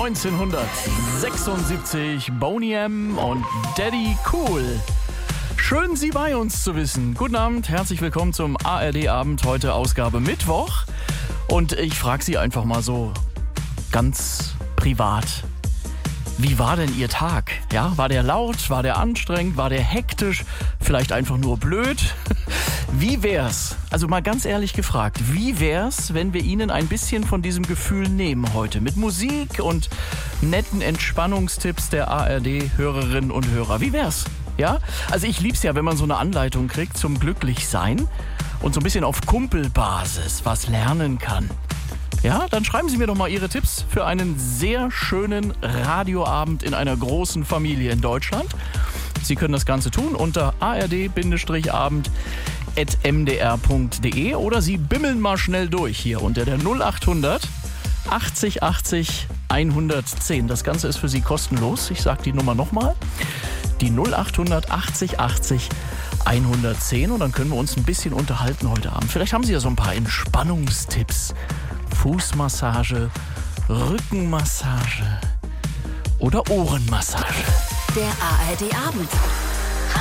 1976, Boney M. und Daddy Cool. Schön, Sie bei uns zu wissen. Guten Abend, herzlich willkommen zum ARD-Abend, heute Ausgabe Mittwoch. Und ich frage Sie einfach mal so ganz privat. Wie war denn Ihr Tag? Ja, war der laut, war der anstrengend, war der hektisch, vielleicht einfach nur blöd? Wie wär's, also mal ganz ehrlich gefragt, wie wär's, wenn wir Ihnen ein bisschen von diesem Gefühl nehmen heute? Mit Musik und netten Entspannungstipps der ARD-Hörerinnen und Hörer. Wie wär's? Ja? Also ich lieb's ja, wenn man so eine Anleitung kriegt zum Glücklichsein und so ein bisschen auf Kumpelbasis was lernen kann. Ja, dann schreiben Sie mir doch mal Ihre Tipps für einen sehr schönen Radioabend in einer großen Familie in Deutschland. Sie können das Ganze tun unter ard-abend@mdr.de oder Sie bimmeln mal schnell durch hier unter der 0800 80 80 110. Das Ganze ist für Sie kostenlos. Ich sage die Nummer nochmal. Die 0800 80 80 110 und dann können wir uns ein bisschen unterhalten heute Abend. Vielleicht haben Sie ja so ein paar Entspannungstipps. Fußmassage, Rückenmassage oder Ohrenmassage. Der ARD-Abend.